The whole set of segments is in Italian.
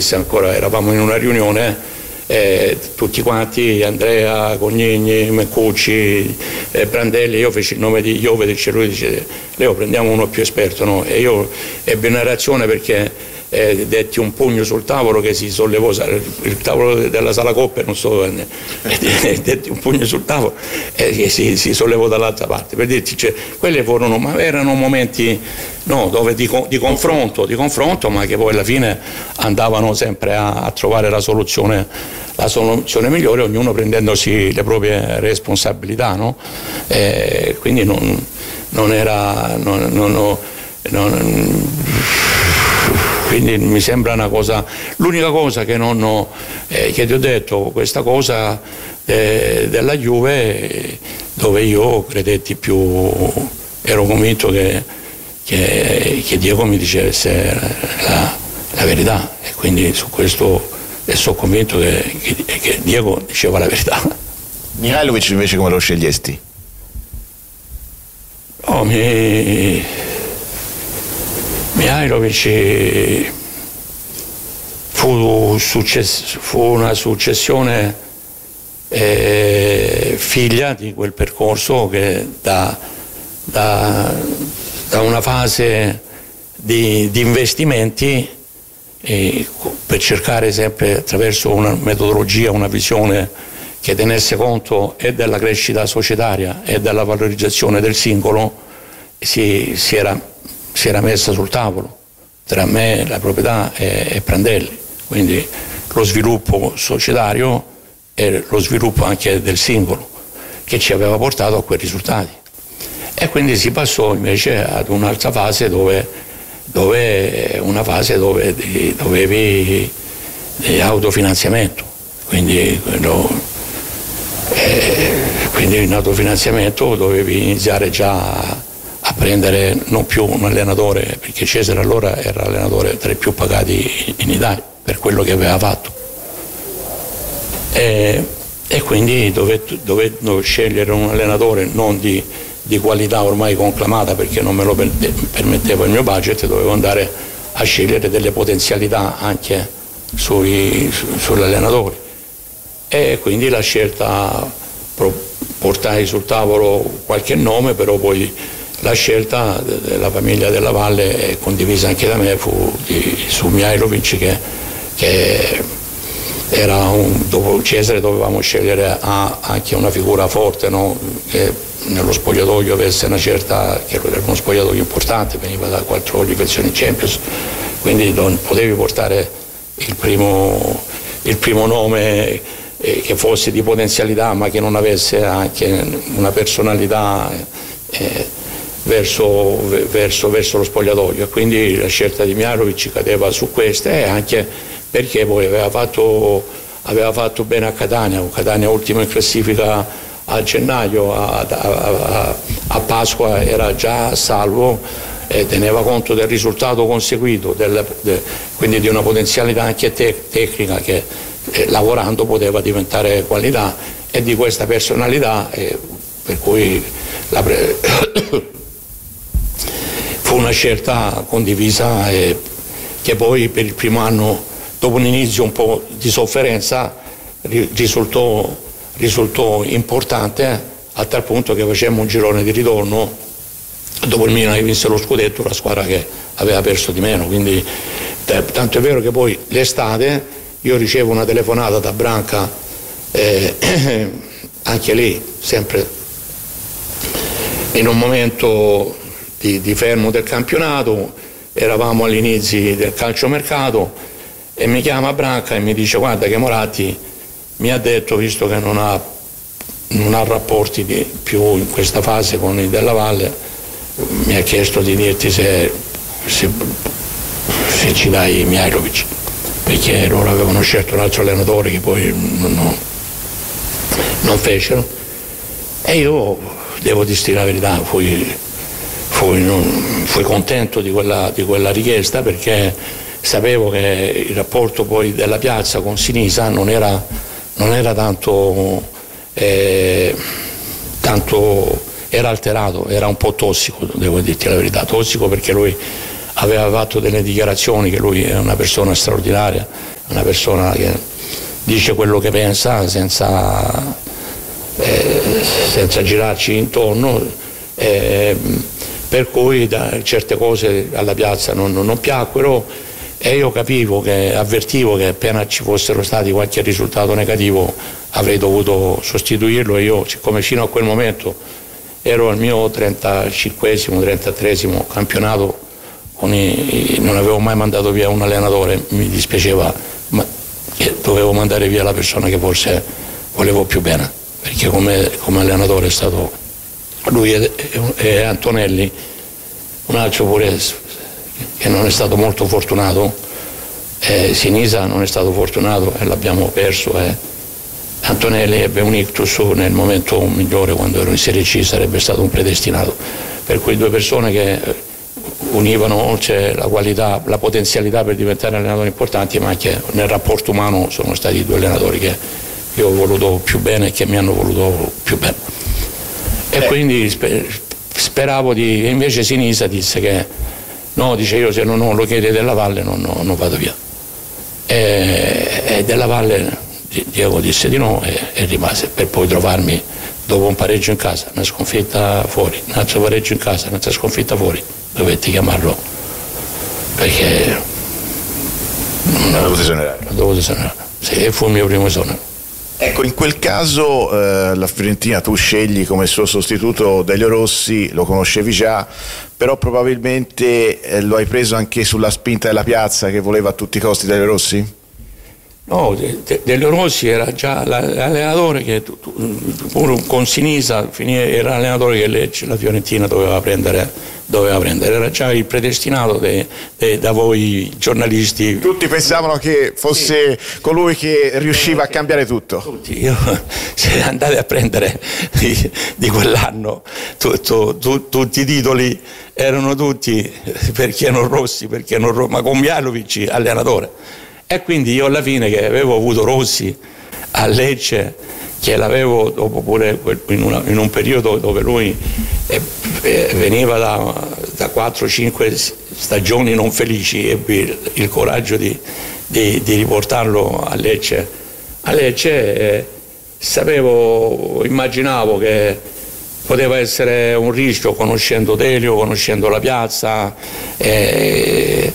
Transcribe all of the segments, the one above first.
disse ancora, eravamo in una riunione, tutti quanti, Andrea, Cognigni, Meccucci, Brandelli, io feci il nome di Jovetic e lui dice: Leo, prendiamo uno più esperto, no? E io ebbi una reazione perché detti un pugno sul tavolo che si sollevò, il tavolo della sala coppe, non so, detti un pugno sul tavolo e si sollevò dall'altra parte, per dirti, cioè, quelli furono, ma erano momenti, no, dove di confronto, ma che poi alla fine andavano sempre a trovare la soluzione migliore, ognuno prendendosi le proprie responsabilità, no? Quindi non era quindi mi sembra una cosa, l'unica cosa che che ti ho detto, questa cosa della Juve, dove io credetti più, ero convinto che Diego mi dicesse la verità, e quindi su questo sono convinto che Diego diceva la verità. Mihajlovic invece come lo scegliesti? Mihajlovic fu una successione figlia di quel percorso che da una fase di investimenti per cercare sempre attraverso una metodologia, una visione che tenesse conto e della crescita societaria e della valorizzazione del singolo, si era messa sul tavolo tra me, la proprietà e Prandelli, quindi lo sviluppo societario e lo sviluppo anche del singolo, che ci aveva portato a quei risultati. E quindi si passò invece ad un'altra fase dovevi autofinanziamento, quindi in autofinanziamento dovevi iniziare già a prendere non più un allenatore, perché Cesare allora era l'allenatore tra i più pagati in Italia per quello che aveva fatto, e quindi dovevo scegliere un allenatore non di qualità ormai conclamata, perché non me lo permetteva il mio budget, dovevo andare a scegliere delle potenzialità anche sull'allenatore, e quindi la scelta, portai sul tavolo qualche nome, però poi la scelta della famiglia Della Valle, condivisa anche da me, fu su Mihajlovic, che era dopo Cesare dovevamo scegliere anche una figura forte, no? Che nello spogliatoio avesse una certa, che era uno spogliatoio importante, veniva da 4 difensioni Champions, quindi non potevi portare il primo nome che fosse di potenzialità ma che non avesse anche una personalità verso lo spogliatoio, e quindi la scelta di Mihajlovic cadeva su queste, e anche perché poi aveva fatto bene a Catania ultimo in classifica a gennaio, a Pasqua era già salvo, e teneva conto del risultato conseguito, quindi di una potenzialità anche tecnica che lavorando poteva diventare qualità, e di questa personalità, per cui fu una scelta condivisa, che poi per il primo anno, dopo un inizio un po' di sofferenza, risultò importante, a tal punto che facemmo un girone di ritorno dopo il Milan che vinse lo scudetto, la squadra che aveva perso di meno, quindi tanto è vero che poi l'estate io ricevo una telefonata da Branca, anche lì sempre in un momento di fermo del campionato, eravamo all'inizio del calciomercato, e mi chiama Branca e mi dice: guarda che Moratti mi ha detto, visto che non ha rapporti più in questa fase con i Della Valle, mi ha chiesto di dirti se ci dai Mihajlovic, perché loro avevano scelto un altro allenatore che poi non fecero, e io devo dirti la verità, fui contento di quella richiesta, perché sapevo che il rapporto poi della piazza con Sinisa non era tanto, era alterato, era un po' tossico, devo dirti la verità, tossico, perché lui aveva fatto delle dichiarazioni che lui è una persona straordinaria, una persona che dice quello che pensa senza girarci intorno, per cui certe cose alla piazza non piacquero, e io avvertivo che appena ci fossero stati qualche risultato negativo avrei dovuto sostituirlo, e io, siccome fino a quel momento ero al mio 35esimo, 33esimo campionato, non avevo mai mandato via un allenatore, mi dispiaceva, ma dovevo mandare via la persona che forse volevo più bene, perché come allenatore è stato lui e Antonelli, un altro pure che non è stato molto fortunato, Sinisa non è stato fortunato e l'abbiamo perso, Antonelli ebbe un ictus nel momento migliore, quando ero in Serie C, sarebbe stato un predestinato, per cui due persone che univano oltre la qualità, la potenzialità per diventare allenatori importanti, ma anche nel rapporto umano sono stati due allenatori che io ho voluto più bene e che mi hanno voluto più bene. E quindi speravo di... E invece Sinisa disse che no, dice, io se non lo chiede Della Valle non vado via. E Della Valle, Diego disse di no e rimase, per poi trovarmi dopo un pareggio in casa, una sconfitta fuori, un altro pareggio in casa, un'altra sconfitta fuori. Dovetti chiamarlo perché non dovuto esonerare. Sì, fu il mio primo esonero. Ecco, in quel caso la Fiorentina tu scegli come suo sostituto Delio Rossi, lo conoscevi già, però probabilmente lo hai preso anche sulla spinta della piazza che voleva a tutti i costi Delio Rossi? No, Delio Rossi era già l'allenatore che pure con Sinisa era l'allenatore che la Fiorentina doveva prendere, era già il predestinato da voi giornalisti. Tutti pensavano che fosse colui che riusciva a cambiare tutto. Tutti, se andate a prendere di quell'anno tutti i titoli erano tutti perché non Rossi, ma con Mialovic allenatore. E quindi io alla fine, che avevo avuto Rossi a Lecce, che l'avevo dopo pure in un periodo dove lui veniva da 4-5 stagioni non felici, ebbi il coraggio di riportarlo a Lecce. A Lecce immaginavo che poteva essere un rischio, conoscendo Delio, conoscendo la piazza, e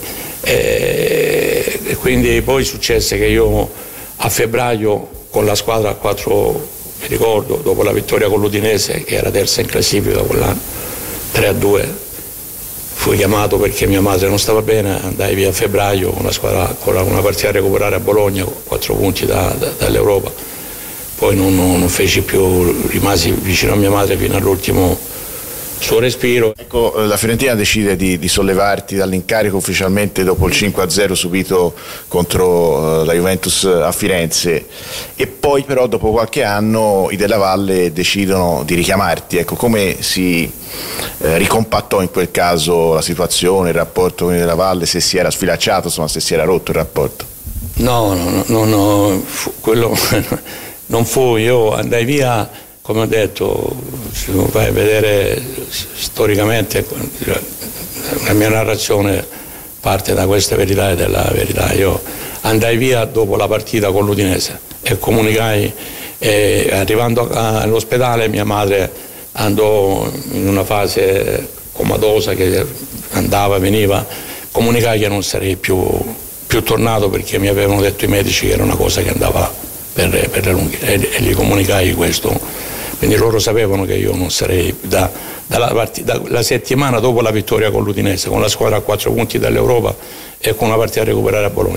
quindi poi successe che io a febbraio con la squadra a 4, mi ricordo, dopo la vittoria con l'Udinese, che era terza in classifica quell'anno, 3-2, fui chiamato perché mia madre non stava bene, andai via a febbraio con la squadra, con una partita a recuperare a Bologna, 4 punti dall'Europa, poi non feci più, rimasi vicino a mia madre fino all'ultimo suo respiro. Ecco, la Fiorentina decide di sollevarti dall'incarico ufficialmente dopo il 5-0 subito contro la Juventus a Firenze, e poi però dopo qualche anno i Della Valle decidono di richiamarti. Ecco, come si ricompattò in quel caso la situazione, il rapporto con i Della Valle, se si era sfilacciato, insomma, se si era rotto il rapporto? No, quello non fu, io andai via. Come ho detto, se vai a vedere storicamente, la mia narrazione parte da questa verità e della verità. Io andai via dopo la partita con l'Udinese e comunicai, arrivando all'ospedale mia madre andò in una fase comatosa, che andava, veniva, comunicai che non sarei più tornato, perché mi avevano detto i medici che era una cosa che andava per le lunghe, e gli comunicai questo. Quindi loro sapevano che io non sarei, la settimana dopo la vittoria con l'Udinese, con la squadra a 4 punti dall'Europa e con una partita a recuperare a Bologna.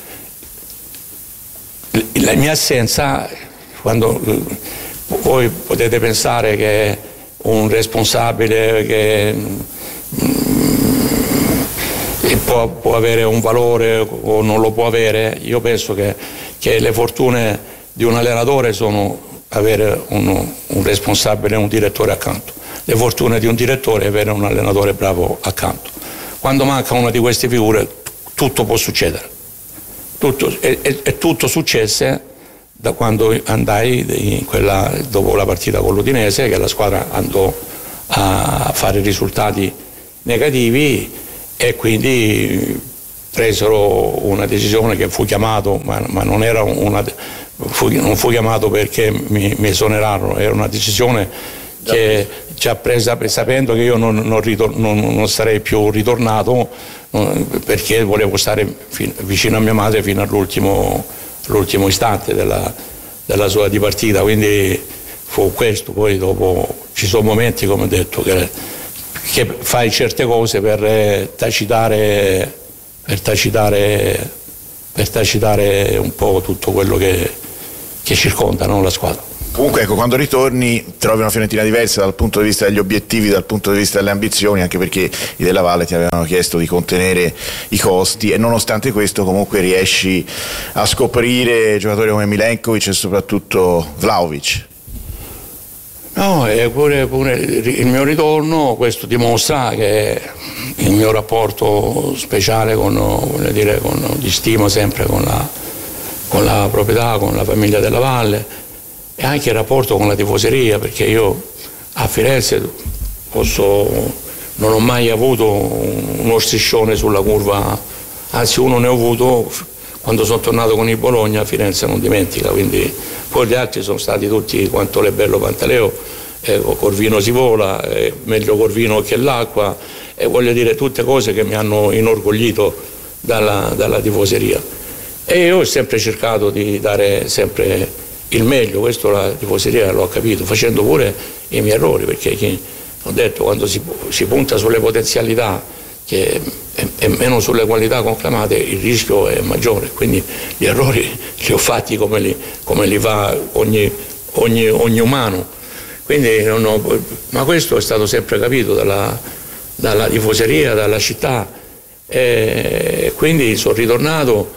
La mia assenza, quando voi potete pensare che un responsabile che può avere un valore o non lo può avere, io penso che le fortune di un allenatore sono avere un responsabile, un direttore accanto. Le fortune di un direttore è avere un allenatore bravo accanto. Quando manca una di queste figure tutto può succedere. Tutto successe da quando andai dopo la partita con l'Udinese, che la squadra andò a fare risultati negativi, e quindi presero una decisione che fu chiamato, ma non era non fu chiamato perché mi esonerarono, era una decisione che ci ha presa sapendo che io non sarei più ritornato, perché volevo stare vicino a mia madre fino all'ultimo istante della sua dipartita, quindi fu questo. Poi dopo ci sono momenti, come ho detto, che fai certe cose per tacitare un po' tutto quello che circonda, no, la squadra. Comunque, ecco, quando ritorni trovi una Fiorentina diversa dal punto di vista degli obiettivi, dal punto di vista delle ambizioni, anche perché i Della Valle ti avevano chiesto di contenere i costi, e nonostante questo comunque riesci a scoprire giocatori come Milenkovic e soprattutto Vlahovic. No, e pure il mio ritorno, questo dimostra che il mio rapporto speciale di stima sempre con la proprietà, con la famiglia Della Valle, e anche il rapporto con la tifoseria, perché io a Firenze non ho mai avuto uno striscione sulla curva, anzi uno ne ho avuto quando sono tornato con il Bologna. A Firenze non dimentica, quindi poi gli altri sono stati tutti quanto Lebello Pantaleo, Corvino si vola, meglio Corvino che l'acqua, e voglio dire tutte cose che mi hanno inorgoglito dalla tifoseria, e io ho sempre cercato di dare sempre il meglio. Questo la tifoseria l'ho capito, facendo pure i miei errori, perché ho detto, quando si punta sulle potenzialità e meno sulle qualità conclamate, il rischio è maggiore, quindi gli errori li ho fatti come li fa ogni umano, quindi ma questo è stato sempre capito dalla tifoseria, dalla città, e quindi sono ritornato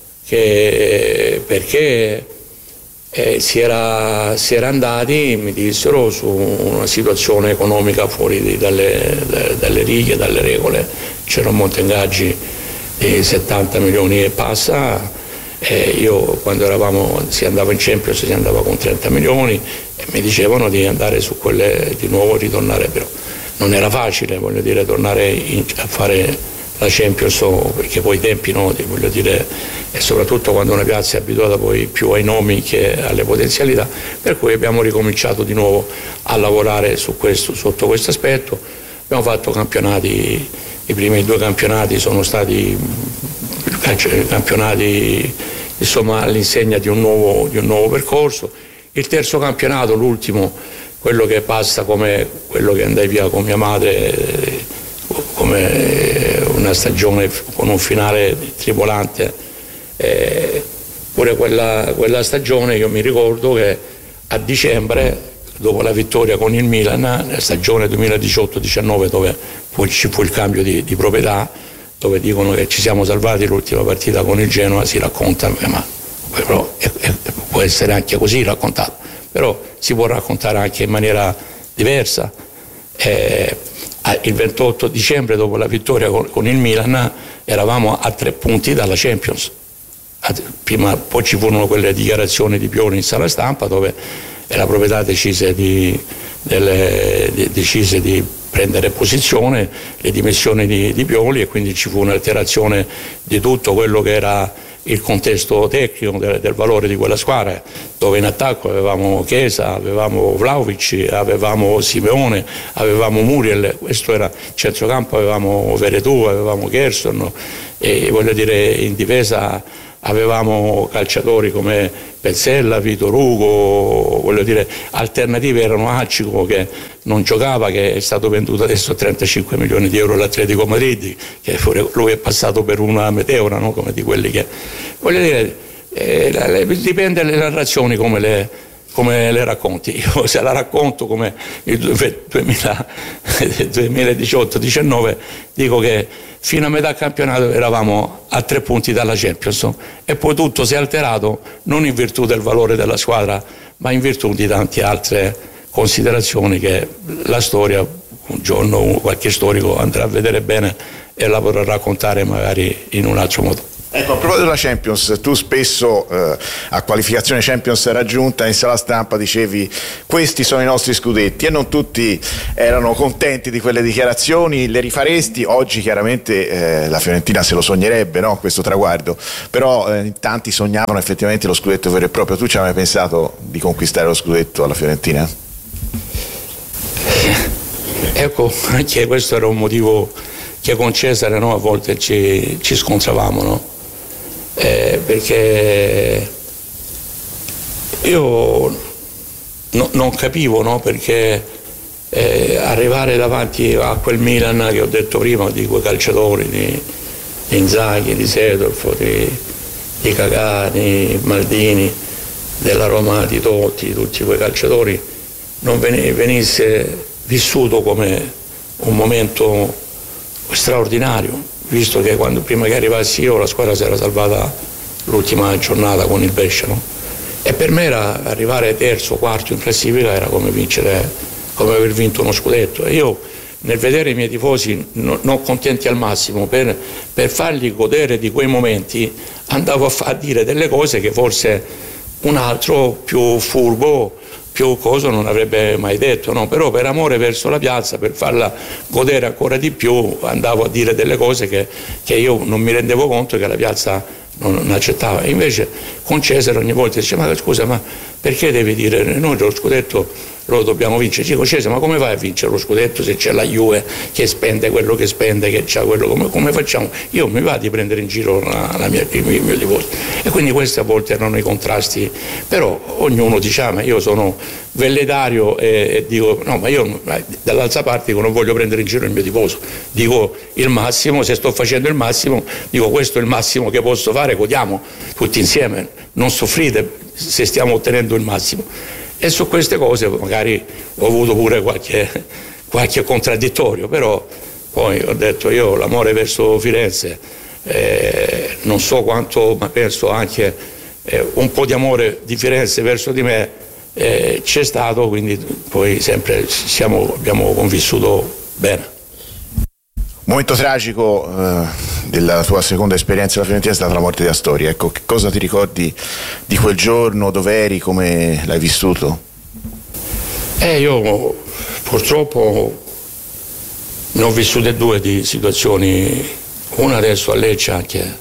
perché si era andati, mi dissero, su una situazione economica fuori dalle righe, dalle regole. C'era un monte ingaggi di 70 milioni e passa, io quando si andava in Champions si andava con 30 milioni, e mi dicevano di andare su quelle, di nuovo ritornare, però non era facile, voglio dire, tornare a fare la Champions, perché poi i tempi noti, voglio dire, e soprattutto quando una piazza è abituata poi più ai nomi che alle potenzialità, per cui abbiamo ricominciato di nuovo a lavorare sotto questo aspetto. Abbiamo fatto campionati, i primi 2 campionati sono stati campionati, insomma, all'insegna di un nuovo percorso. Il terzo campionato, l'ultimo, quello che passa come quello che andai via con mia madre, come una stagione con un finale tribolante, pure quella stagione io mi ricordo che a dicembre, dopo la vittoria con il Milan, nella stagione 2018-19, dove poi ci fu il cambio di proprietà, dove dicono che ci siamo salvati l'ultima partita con il Genoa, si racconta, ma però può essere anche così raccontato, però si può raccontare anche in maniera diversa. Il 28 dicembre, dopo la vittoria con il Milan, eravamo a 3 punti dalla Champions. Poi ci furono quelle dichiarazioni di Pioli in sala stampa, dove la proprietà decise di prendere posizione, le dimissioni di Pioli, e quindi ci fu un'alterazione di tutto quello che era il contesto tecnico del valore di quella squadra, dove in attacco avevamo Chiesa, avevamo Vlahovic, avevamo Simeone, avevamo Muriel, questo era centrocampo, avevamo Veretù, avevamo Gerson, e voglio dire, in difesa avevamo calciatori come Pezzella, Vitor Hugo, voglio dire, alternative erano Acico, che non giocava, che è stato venduto adesso a 35 milioni di euro all'Atletico Madrid, che lui è passato per una meteora, no? Come di quelli che, voglio dire, dipende dalle narrazioni come le racconti. Io se la racconto come il 2018-19, dico che fino a metà campionato eravamo a 3 punti dalla Champions, e poi tutto si è alterato non in virtù del valore della squadra, ma in virtù di tante altre considerazioni che la storia, un giorno qualche storico andrà a vedere bene e la vorrà raccontare magari in un altro modo. Ecco, a proposito della Champions, tu spesso a qualificazione Champions raggiunta in sala stampa dicevi questi sono i nostri scudetti, e non tutti erano contenti di quelle dichiarazioni. Le rifaresti? Oggi chiaramente la Fiorentina se lo sognerebbe, no? Questo traguardo, però in tanti sognavano effettivamente lo scudetto vero e proprio. Tu ci hai mai pensato di conquistare lo scudetto alla Fiorentina? Ecco, anche questo era un motivo che con Cesare, no, a volte ci scontravamo, no? Perché io non capivo, no? Perché arrivare davanti a quel Milan che ho detto prima, di quei calciatori, di Inzaghi, di Seedorf, di Kakà, di Maldini, della Roma, di Totti, tutti quei calciatori, non venisse vissuto come un momento straordinario, visto che prima che arrivassi io la squadra si era salvata l'ultima giornata con il Brescia, no? E per me arrivare terzo, quarto in classifica era come come aver vinto uno scudetto, e io nel vedere i miei tifosi non contenti al massimo per fargli godere di quei momenti andavo a dire delle cose che forse un altro più furbo, più cosa non avrebbe mai detto, no? Però per amore verso la piazza, per farla godere ancora di più, andavo a dire delle cose che io non mi rendevo conto che la piazza non accettava. E invece con Cesare ogni volta dice: ma scusa, ma perché devi dire noi lo scudetto lo dobbiamo vincere? Dico: Cesare, ma come vai a vincere lo scudetto se c'è la Juve che spende quello che spende, che c'ha quello, come facciamo? Io mi va di prendere in giro il mio tifoso. E quindi questi a volte erano i contrasti, però ognuno diciamo: io sono velletario e dico no, ma io dall'altra parte dico, non voglio prendere in giro il mio tifoso, dico il massimo, se sto facendo il massimo, dico questo è il massimo che posso fare, godiamo tutti insieme, non soffrite se stiamo ottenendo il massimo. E su queste cose magari ho avuto pure qualche contraddittorio, però poi ho detto io l'amore verso Firenze non so quanto, ma penso anche un po' di amore di Firenze verso di me c'è stato, quindi poi sempre abbiamo convissuto bene. Momento tragico della tua seconda esperienza alla Fiorentina è stata la morte di Astori. Ecco, che cosa ti ricordi di quel giorno, dov'eri, come l'hai vissuto? Io purtroppo ne ho vissute due di situazioni, una adesso a Lecce anche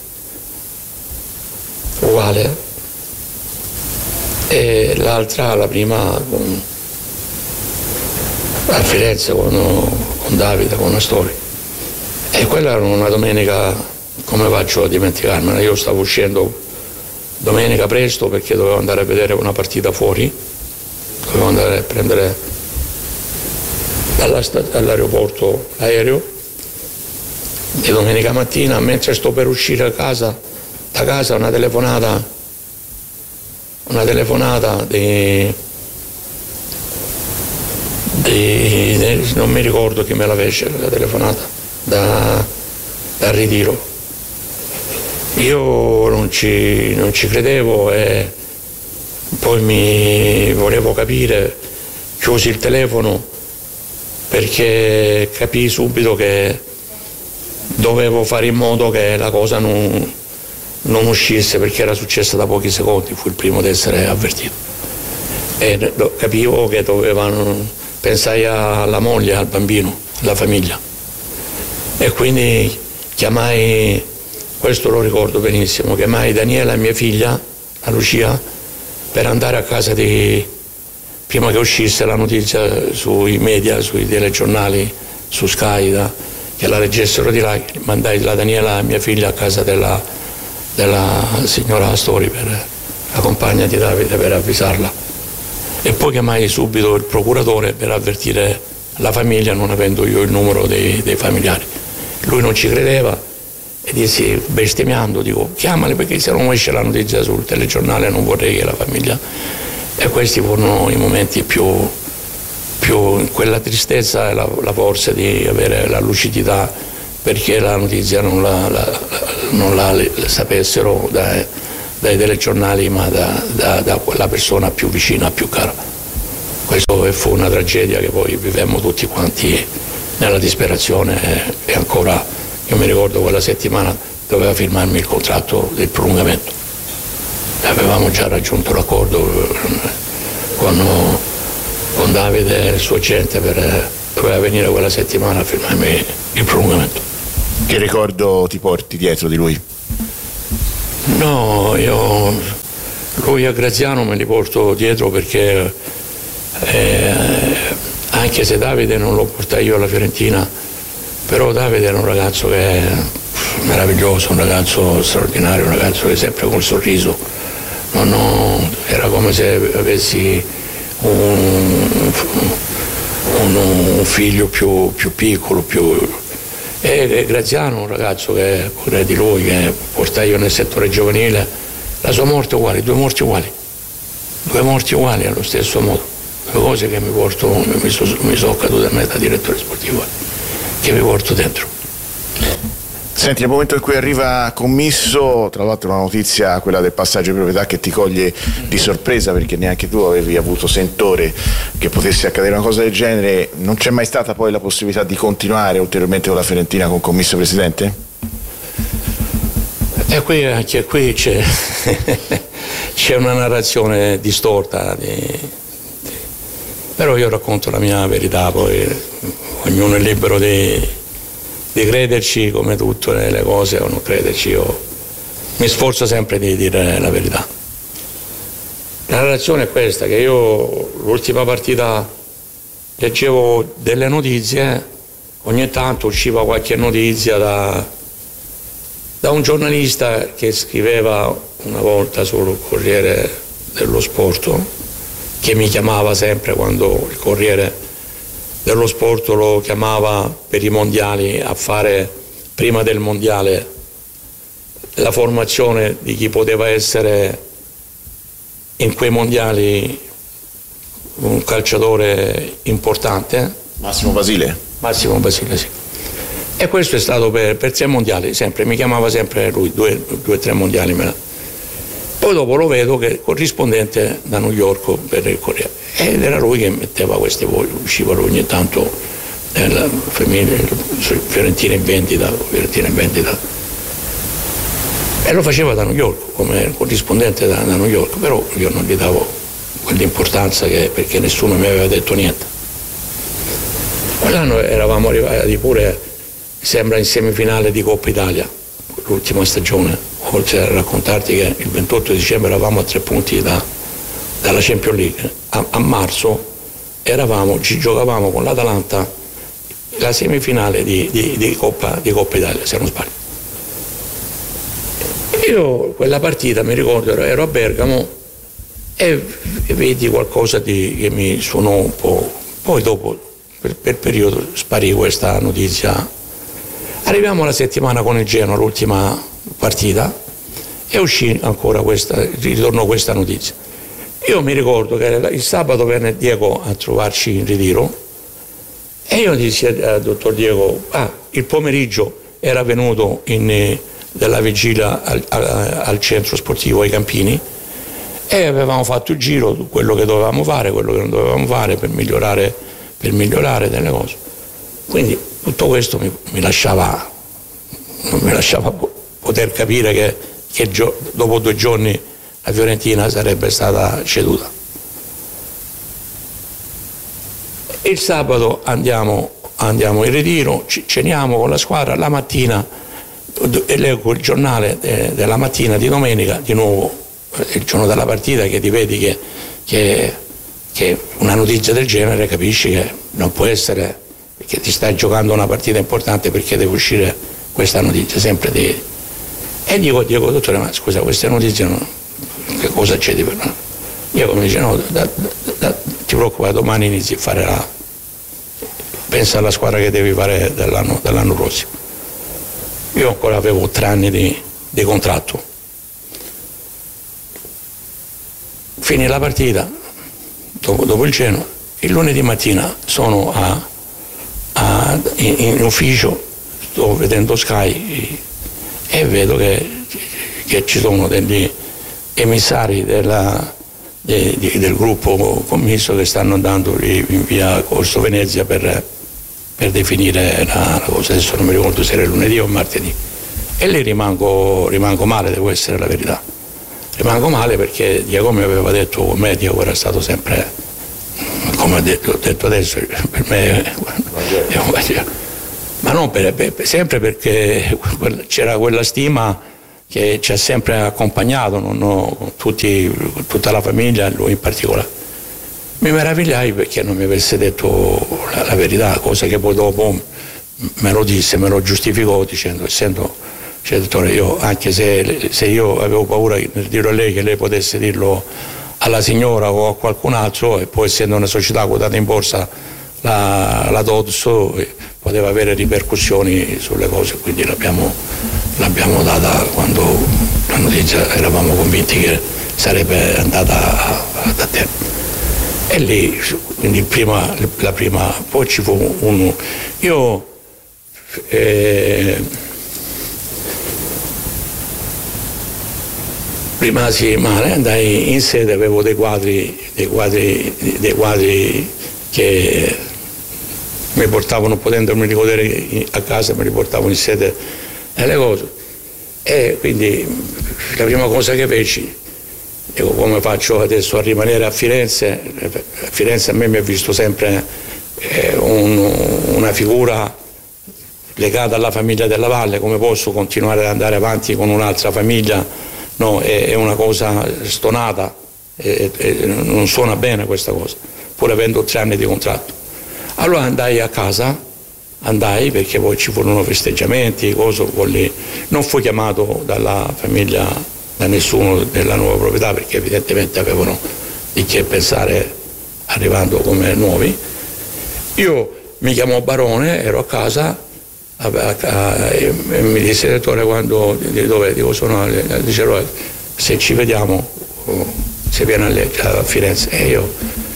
uguale, e l'altra, la prima a Firenze con Davide, con Astori. E quella era una domenica, come faccio a dimenticarmela? Io stavo uscendo domenica presto perché dovevo andare a vedere una partita fuori, dovevo andare a prendere dall'aeroporto l'aereo, e domenica mattina, mentre sto per uscire da casa una telefonata non mi ricordo chi me la fece la telefonata dal ritiro. Io non ci credevo e poi mi volevo capire, chiusi il telefono perché capii subito che dovevo fare in modo che la cosa non uscisse, perché era successa da pochi secondi, fu il primo ad essere avvertito e capivo che pensai alla moglie, al bambino, alla famiglia, e quindi chiamai, questo lo ricordo benissimo, chiamai Daniela, mia figlia, la Lucia, per andare a casa prima che uscisse la notizia sui media, sui telegiornali, su Sky, che la leggessero di là. Mandai la Daniela, mia figlia, a casa della signora Astori, la compagna di Davide, per avvisarla, e poi chiamai subito il procuratore per avvertire la famiglia, non avendo io il numero dei familiari. Lui non ci credeva e dissi, bestemmiando, dico: chiamali, perché se non esce la notizia sul telegiornale non vorrei che la famiglia. E questi furono i momenti più quella tristezza e la forza di avere la lucidità, perché la notizia non la sapessero dai telegiornali, ma da quella persona più vicina, più cara. Questo fu una tragedia che poi vivemmo tutti quanti nella disperazione, e ancora io mi ricordo quella settimana doveva firmarmi il contratto del prolungamento. Avevamo già raggiunto l'accordo con Davide e il suo agente, doveva venire quella settimana a firmarmi il prolungamento. Che ricordo ti porti dietro di lui? No, lui a Graziano me li porto dietro perché anche se Davide non lo portai io alla Fiorentina, però Davide era un ragazzo che è meraviglioso, un ragazzo straordinario, un ragazzo che sempre col sorriso, era come se avessi un figlio più piccolo, e Graziano, un ragazzo che pure di lui, che portai io nel settore giovanile, la sua morte uguale, due morti uguali allo stesso modo, due cose che mi sono cadute a me da direttore sportivo, che mi porto dentro. Senti, nel momento in cui arriva Commisso, tra l'altro una notizia, quella del passaggio di proprietà, che ti coglie di sorpresa perché neanche tu avevi avuto sentore che potesse accadere una cosa del genere, non c'è mai stata poi la possibilità di continuare ulteriormente con la Fiorentina con Commisso presidente? E anche qui c'è una narrazione distorta, però io racconto la mia verità, poi ognuno è libero di crederci come tutte le cose o non crederci. Io mi sforzo sempre di dire la verità. La narrazione è questa, che io l'ultima partita leggevo delle notizie, ogni tanto usciva qualche notizia da un giornalista che scriveva una volta sul Corriere dello Sport, che mi chiamava sempre quando il Corriere dello Sport lo chiamava per i mondiali a fare prima del mondiale la formazione di chi poteva essere in quei mondiali un calciatore importante. Massimo Basile, sì. E questo è stato per 3 mondiali, sempre mi chiamava sempre lui, 2 o 3 mondiali. Poi dopo lo vedo che corrispondente da New York per il Corriere, ed era lui che metteva queste voci, usciva lui ogni tanto nella Fiorentina in vendita, e lo faceva da New York come corrispondente da New York, però io non gli davo quell'importanza perché nessuno mi aveva detto niente. Quell'anno eravamo arrivati pure, sembra, in semifinale di Coppa Italia, l'ultima stagione. Oltre a raccontarti che il 28 dicembre eravamo a 3 punti dalla Champions League, a marzo ci giocavamo con l'Atalanta la semifinale di Coppa Italia, se non sbaglio. Io quella partita mi ricordo, ero a Bergamo e vedi qualcosa che mi suonò un po'. Poi dopo, per periodo, sparì questa notizia. Arriviamo la settimana con il Genoa, l'ultima partita, e uscì ancora ritornò questa notizia. Io mi ricordo che il sabato venne Diego a trovarci in ritiro e io dissi al dottor Diego, il pomeriggio era venuto della vigilia al centro sportivo ai Campini e avevamo fatto il giro su quello che dovevamo fare, quello che non dovevamo fare per migliorare delle cose. Quindi tutto questo non mi lasciava poter capire che dopo 2 giorni la Fiorentina sarebbe stata ceduta. Il sabato andiamo in ritiro, ceniamo con la squadra, la mattina e leggo il giornale della mattina di domenica, di nuovo il giorno della partita, che ti vedi che una notizia del genere capisci che non può essere, perché ti stai giocando una partita importante, perché deve uscire questa notizia sempre di. E dico, dottore, ma scusa, queste notizie che cosa c'è di per? Diego mi dice, no, ti preoccupare, domani inizi a fare pensa alla squadra che devi fare dell'anno prossimo. Io ancora avevo 3 anni di contratto. Finì la partita, dopo il Genoa, il lunedì mattina sono in ufficio, sto vedendo Sky e vedo che ci sono degli emissari del gruppo Commisso che stanno andando in via Corso Venezia per definire la cosa. Adesso non mi ricordo se era lunedì o martedì. E lì rimango male, devo essere la verità. Rimango male perché Diego mi aveva detto, me Diego era stato sempre, come ho detto adesso, per me, ma non sempre perché c'era quella stima che ci ha sempre accompagnato, tutta la famiglia, lui in particolare. Mi meravigliai perché non mi avesse detto la verità, cosa che poi dopo me lo disse, me lo giustificò dicendo, dottore, io anche se io avevo paura nel dirlo a lei che lei potesse dirlo alla signora o a qualcun altro, e poi essendo una società quotata in borsa, la Dodds, poteva avere ripercussioni sulle cose, quindi l'abbiamo data quando la notizia eravamo convinti che sarebbe andata a tempo. E lì, quindi la prima, poi ci fu io rimasi male, andai in sede, avevo dei quadri che mi portavano, potendomi godere a casa, mi riportavano in sede e le cose. E quindi la prima cosa che feci, dico, come faccio adesso a rimanere a Firenze? A Firenze a me mi ha visto sempre una figura legata alla famiglia della Valle, come posso continuare ad andare avanti con un'altra famiglia? No, è una cosa stonata, non suona bene questa cosa, pur avendo 3 anni di contratto. Allora andai a casa, perché poi ci furono festeggiamenti, non fui chiamato dalla famiglia, da nessuno della nuova proprietà, perché evidentemente avevano di che pensare arrivando come nuovi. Io mi chiamò Barone, ero a casa, e mi disse, dottore, dove? Dico, sono dice, se ci vediamo, se viene a Firenze. E io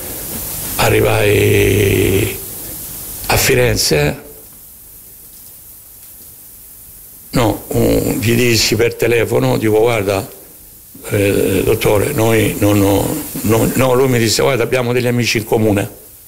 arrivai a Firenze, gli dissi per telefono, dico, guarda, dottore, noi lui mi disse, guarda, abbiamo degli amici in comune.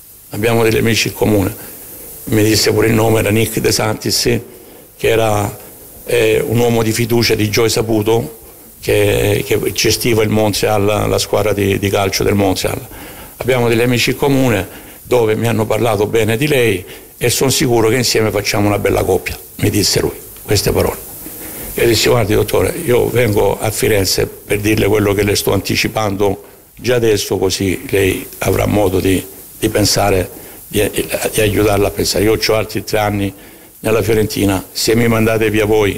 Mi disse pure il nome, era Nick De Santis, che era un uomo di fiducia di Joy Saputo, che gestiva il Montreal, la squadra di calcio del Montreal. Abbiamo degli amici in comune dove mi hanno parlato bene di lei e sono sicuro che insieme facciamo una bella coppia, mi disse lui, queste parole. Io dissi, guardi dottore, io vengo a Firenze per dirle quello che le sto anticipando già adesso, così lei avrà modo di pensare, di aiutarla a pensare. Io ho altri 3 anni nella Fiorentina, se mi mandate via voi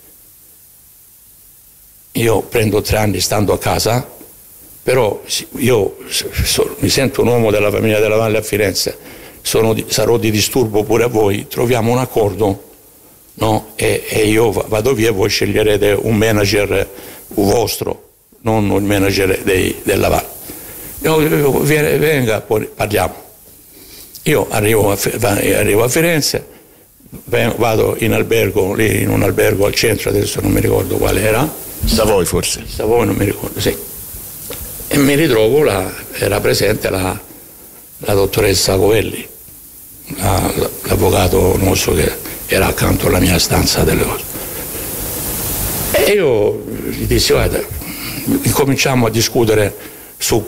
io prendo 3 anni stando a casa, però io mi sento un uomo della famiglia della Valle a Firenze, sarò di disturbo pure a voi, troviamo un accordo, no? E io vado via e voi sceglierete un manager vostro, non il manager della Valle. Venga, poi parliamo. Io arrivo a Firenze, vado in albergo, lì in un albergo al centro, adesso non mi ricordo quale era. Savoy forse? Savoy, non mi ricordo, sì. E mi ritrovo, era presente la dottoressa Covelli, l'avvocato nostro che era accanto alla mia stanza delle cose. E io gli dissi, guarda, incominciamo a discutere su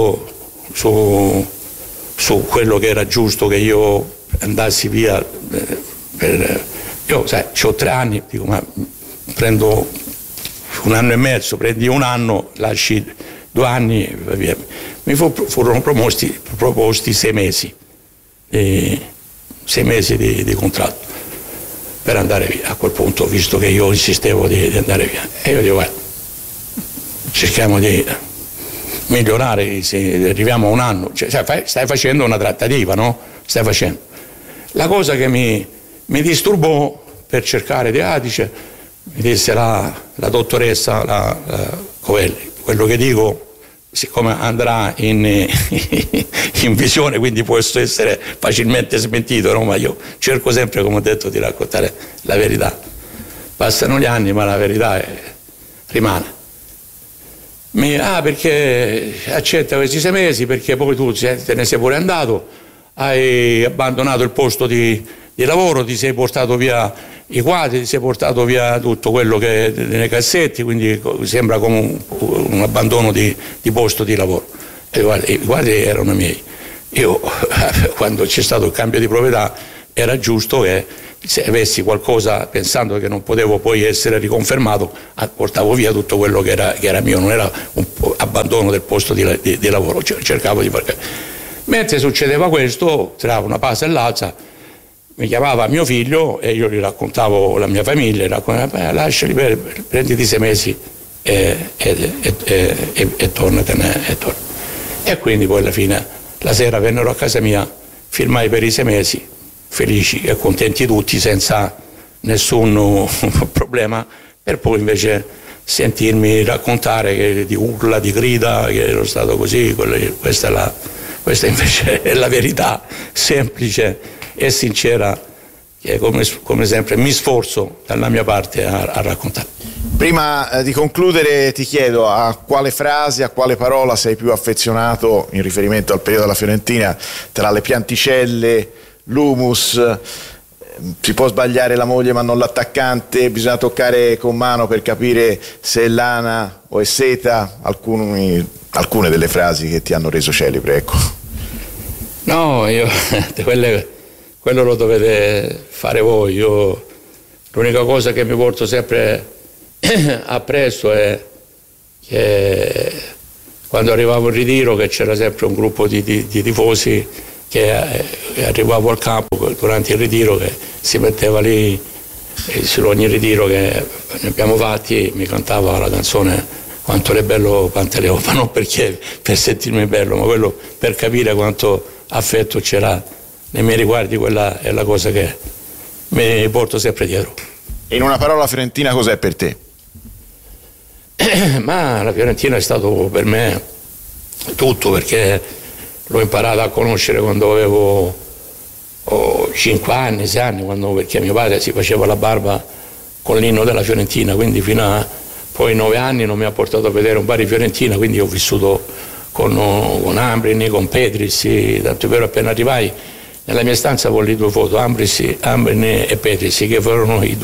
quello che era giusto che io andassi via. Io, sai, ho 3 anni, dico, ma prendo 1 anno e mezzo, prendi 1 anno, lasci 2 anni e via. Mi furono proposti 6 mesi, 6 mesi di contratto per andare via. A quel punto, visto che io insistevo di andare via, e io dico, guarda, cerchiamo di migliorare, se arriviamo a 1 anno, cioè, stai facendo una trattativa, no? Stai facendo. La cosa che mi disturbò per cercare di mi disse la dottoressa Covelli, quello che dico, siccome andrà in visione, quindi può essere facilmente smentito, no? Ma io cerco sempre, come ho detto, di raccontare la verità. Passano gli anni, ma la verità rimane. Perché accetta questi 6 mesi, perché poi tu te ne sei pure andato, hai abbandonato il posto di lavoro, ti sei portato via i quadri, si è portato via tutto quello che è nei cassetti, quindi sembra come un abbandono di posto di lavoro. I quadri erano miei. Io quando c'è stato il cambio di proprietà era giusto che se avessi qualcosa, pensando che non potevo poi essere riconfermato, portavo via tutto quello che era mio, non era un abbandono del posto di lavoro, cercavo di fare. Mentre succedeva questo, tra una pausa e l'altra, mi chiamava mio figlio e io gli raccontavo la mia famiglia, lasciali, prenditi 6 mesi e tornatene. E quindi poi alla fine la sera vennero a casa mia, firmai per i 6 mesi, felici e contenti tutti, senza nessun problema, per poi invece sentirmi raccontare di urla, di grida, che ero stato così. Questa invece è la verità semplice e sincera, che come sempre mi sforzo dalla mia parte a raccontare. Prima di concludere ti chiedo a quale frase, a quale parola sei più affezionato in riferimento al periodo della Fiorentina, tra le pianticelle, l'humus, si può sbagliare la moglie ma non l'attaccante, bisogna toccare con mano per capire se è lana o è seta, alcune delle frasi che ti hanno reso celebre, ecco. No, quello lo dovete fare voi. Io l'unica cosa che mi porto sempre appresso è che quando arrivavo in ritiro, che c'era sempre un gruppo di tifosi che arrivavo al campo durante il ritiro, che si metteva lì su ogni ritiro che ne abbiamo fatti, mi cantava la canzone Quanto è bello Pantaleo, ma non perché per sentirmi bello, ma quello per capire quanto affetto c'era nei miei riguardi. Quella è la cosa che mi porto sempre dietro. E in una parola, Fiorentina cos'è per te? Ma la Fiorentina è stato per me tutto, perché l'ho imparata a conoscere quando avevo 5 anni, 6 anni, perché mio padre si faceva la barba con l'inno della Fiorentina, quindi fino a poi 9 anni non mi ha portato a vedere un bar di Fiorentina, quindi ho vissuto con Ambrini, con Petrissi, tanto è vero appena arrivai nella mia stanza volli 2 foto, Ambrini e Petrissi, che furono i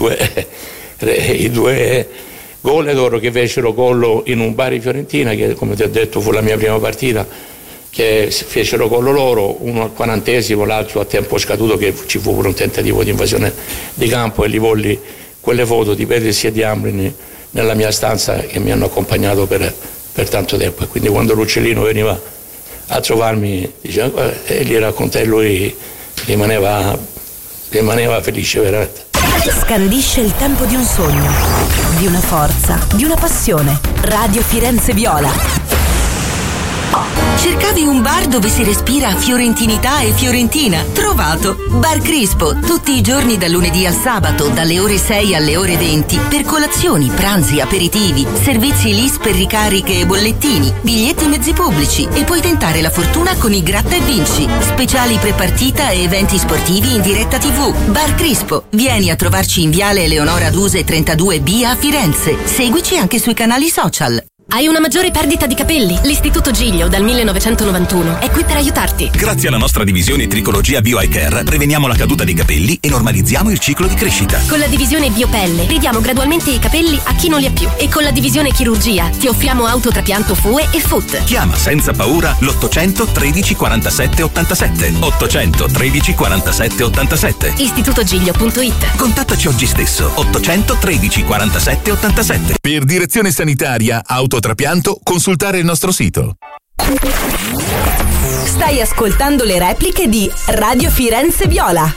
due gol d'oro che fecero gol in un bar di Fiorentina, che come ti ho detto fu la mia prima partita, che fecero gol loro, uno al 40°, l'altro a tempo scaduto, che ci fu pure un tentativo di invasione di campo, e li volli quelle foto di Petrissi e di Ambrini nella mia stanza, che mi hanno accompagnato per tanto tempo. E quindi quando l'Uccellino veniva a trovarmi, diceva, e gli raccontai, lui rimaneva felice veramente. Scandisce il tempo di un sogno, di una forza, di una passione. Radio Firenze Viola. Cercavi un bar dove si respira fiorentinità e fiorentina? Trovato! Bar Crispo, tutti i giorni dal lunedì al sabato, dalle ore 6 alle ore 20, per colazioni, pranzi, aperitivi, servizi LIS per ricariche e bollettini, biglietti mezzi pubblici, e puoi tentare la fortuna con i Gratta e Vinci, speciali prepartita e eventi sportivi in diretta TV. Bar Crispo, vieni a trovarci in Viale Eleonora Duse 32B a Firenze. Seguici anche sui canali social. Hai una maggiore perdita di capelli? L'Istituto Giglio dal 1991 è qui per aiutarti. Grazie alla nostra divisione Tricologia Bio Eye Care preveniamo la caduta dei capelli e normalizziamo il ciclo di crescita. Con la divisione Biopelle ridiamo gradualmente i capelli a chi non li ha più, e con la divisione Chirurgia ti offriamo autotrapianto FUE e FUT. Chiama senza paura l'800 13 47 87. 800 13 47 87. istitutogiglio.it. Contattaci oggi stesso. 800 13 47 87. Per direzione sanitaria autotrapianto, consultare il nostro sito. Stai ascoltando le repliche di Radio Firenze Viola.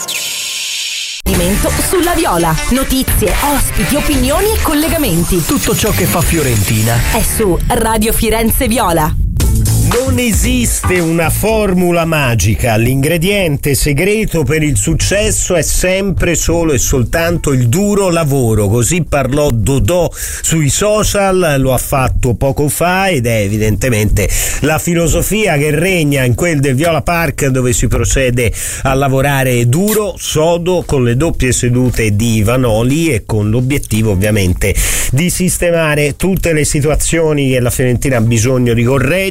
Sulla Viola. Notizie, ospiti, opinioni e collegamenti. Tutto ciò che fa Fiorentina è su Radio Firenze Viola. Non esiste una formula magica, l'ingrediente segreto per il successo è sempre solo e soltanto il duro lavoro, così parlò Dodò sui social, lo ha fatto poco fa, ed è evidentemente la filosofia che regna in quel del Viola Park, dove si procede a lavorare duro, sodo, con le doppie sedute di Vanoli e con l'obiettivo ovviamente di sistemare tutte le situazioni che la Fiorentina ha bisogno di correggere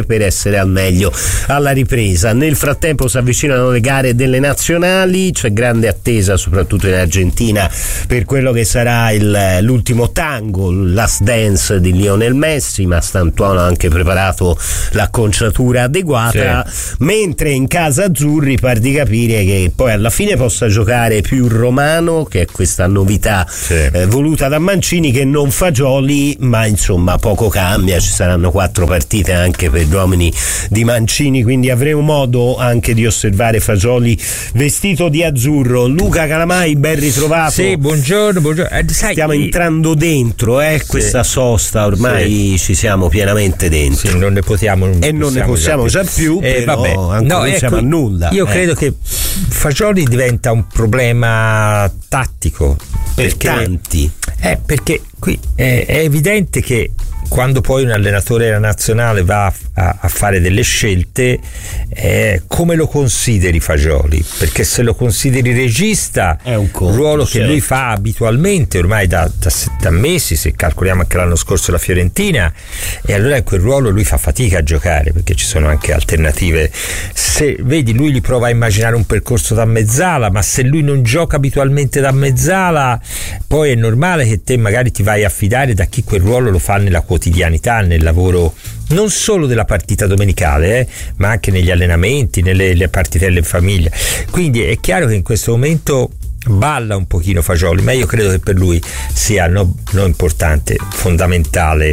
per essere al meglio alla ripresa. Nel frattempo si avvicinano le gare delle nazionali, c'è grande attesa soprattutto in Argentina per quello che sarà l'ultimo tango, il last dance di Lionel Messi, ma Stantuono ha anche preparato l'acconciatura adeguata, mentre in casa azzurri par di capire che poi alla fine possa giocare più Romano, che è questa novità voluta da Mancini, che non Fagioli, ma insomma poco cambia, ci saranno 4 partite anche per gli uomini di Mancini, quindi avremo modo anche di osservare Fagioli vestito di azzurro. Luca Calamai, ben ritrovato. Sì, buongiorno. Stiamo entrando dentro questa sosta, ormai ci siamo pienamente dentro. Sì, non ne possiamo già più, però non siamo a nulla. Io credo che Fagioli diventa un problema tattico per tanti. Perché qui è evidente che quando poi un allenatore della nazionale va a fare delle scelte, come lo consideri Fagioli? Perché se lo consideri regista, è un ruolo che lui fa abitualmente ormai da mesi, se calcoliamo anche l'anno scorso la Fiorentina, e allora in quel ruolo lui fa fatica a giocare, perché ci sono anche alternative. Se vedi, lui gli prova a immaginare un percorso da mezzala, ma se lui non gioca abitualmente da mezzala, poi è normale che te magari ti vai a fidare da chi quel ruolo lo fa nella quotidianità, nel lavoro non solo della partita domenicale, ma anche negli allenamenti, nelle partitelle in famiglia. Quindi è chiaro che in questo momento balla un pochino Fagioli, ma io credo che per lui sia non importante, fondamentale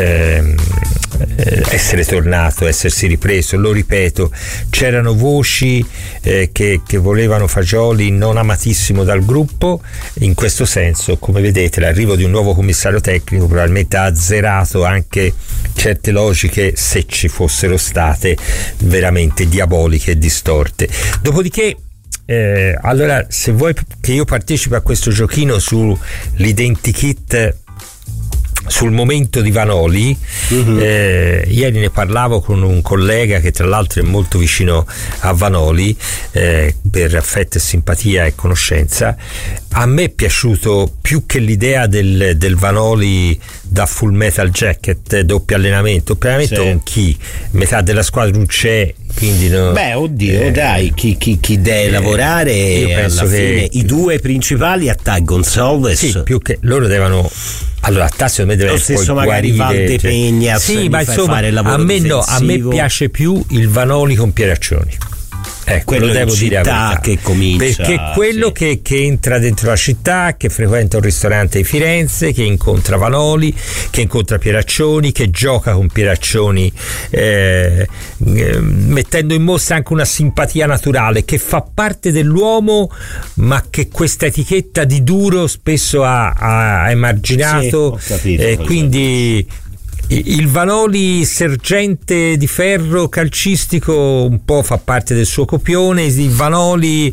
essere tornato, essersi ripreso. Lo ripeto, c'erano voci che volevano Fagioli non amatissimo dal gruppo. In questo senso, come vedete, l'arrivo di un nuovo commissario tecnico probabilmente ha azzerato anche certe logiche, se ci fossero state, veramente diaboliche e distorte. Dopodiché allora, se vuoi che io partecipi a questo giochino sull'identikit, sul momento di Vanoli, ieri ne parlavo con un collega che tra l'altro è molto vicino a Vanoli, per affetto e simpatia e conoscenza. A me è piaciuto più che l'idea del Vanoli da Full Metal Jacket, doppio allenamento con chi? Metà della squadra non c'è, quindi no. Dai, chi deve lavorare, io penso alla fine i due principali, Attà Gonçalves, più che loro devono. Allora, secondo me deve lo stesso magari Valdepegna, ma insomma, fare il lavoro a me piace più il Vanoli con Pieraccioni. Quello lo devo dire che comincia, perché quello che entra dentro la città, che frequenta un ristorante di Firenze, che incontra Vanoli, che incontra Pieraccioni, che gioca con Pieraccioni, mettendo in mostra anche una simpatia naturale, che fa parte dell'uomo, ma che questa etichetta di duro spesso ha emarginato, quindi il Vanoli sergente di ferro calcistico un po' fa parte del suo copione, il Vanoli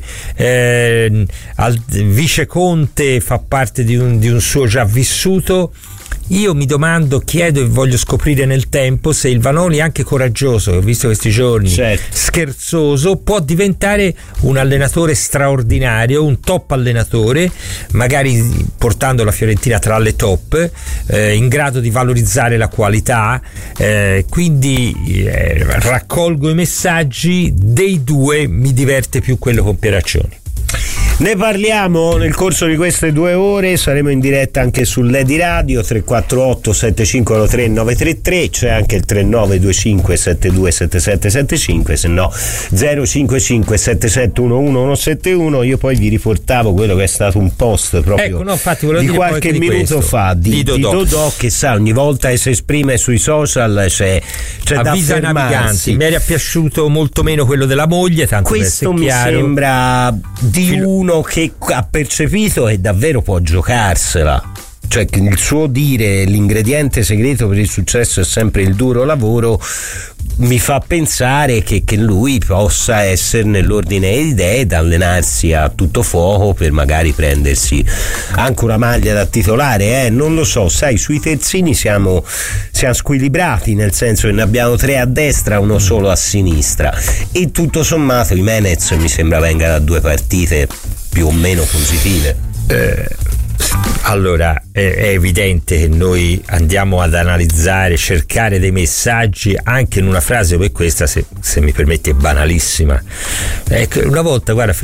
vice Conte fa parte di un suo già vissuto. Io mi domando, chiedo e voglio scoprire nel tempo se il Vanoli, anche coraggioso, ho visto questi giorni, scherzoso, può diventare un allenatore straordinario, un top allenatore, magari portando la Fiorentina tra le top, in grado di valorizzare la qualità, quindi raccolgo i messaggi. Dei due mi diverte più quello con Pieraccioni. Ne parliamo nel corso di queste 2 ore, saremo in diretta anche sull'Edi Radio 348 7513 933, c'è anche il 3925 727775, se no 055 7711 171. Io poi vi riportavo quello che è stato un post proprio di qualche minuto fa di Dodò, che sa, ogni volta che si esprime sui social c'è da affermarsi. Mi era piaciuto molto meno quello della moglie, tanto questo mi sembra di uno che ha percepito e davvero può giocarsela, cioè il suo dire l'ingrediente segreto per il successo è sempre il duro lavoro, mi fa pensare che lui possa essere nell'ordine di idee da allenarsi a tutto fuoco per magari prendersi anche una maglia da titolare, non lo so, sai, sui terzini siamo squilibrati, nel senso che ne abbiamo 3 a destra, uno solo a sinistra, e tutto sommato Jimenez mi sembra venga da 2 partite più o meno positive. Allora, è evidente che noi andiamo ad analizzare, cercare dei messaggi anche in una frase come questa, se mi permetti, è banalissima. Ecco, una volta, guarda,